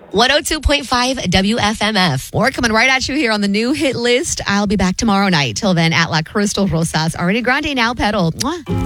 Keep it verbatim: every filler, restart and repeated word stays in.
one oh two point five W F M F. More coming right at you here on the new hit list. I'll be back tomorrow night. Till then, at La Crystal Rosas, Ariana Grande now pedal. Mwah.